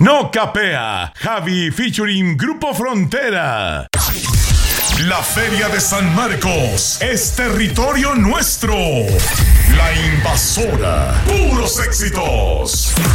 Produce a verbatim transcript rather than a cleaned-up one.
No capea, Javi featuring Grupo Frontera. La Feria de San Marcos es territorio nuestro. La Invasora, puros éxitos.